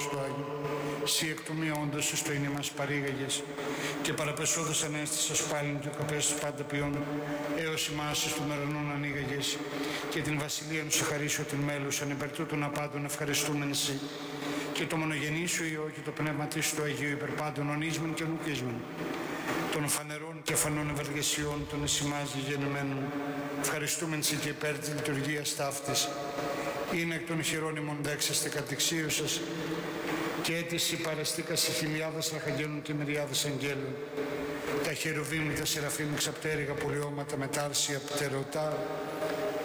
του Άγιου. Σύ εκ του μία όντως εις το είναι μας παρήγαγες και παραπεσόδος ανέστησας πάλιν και ο καπές του πάντα ποιόν έως ημάς εις του μερανών ανοίγαγες και την βασιλείαν σου χαρίσω την μέλους ανεπερτούτων απάντων ευχαριστούμεν σοι και το μονογενή σου Υιό και το πνεύμα της του Αγίου υπερπάντων ονείσμεν και νουκίσμεν των φανερών και φανών ευεργεσιών των εσημάς γεννημένων ευχαριστούμεν σοι και υπέρ της λειτουργίας ταύτης είναι εκ των χειρόνιμων δέξαστε κατεξίωσας και αίτηση παραστήκας οι χιλιάδες αρχαγγέλων και μυριάδες αγγέλων τα χερουβίμ, τα σεραφείμ, ξαπτέρυγα, πουλιώματα, μετάρσια, πτερωτά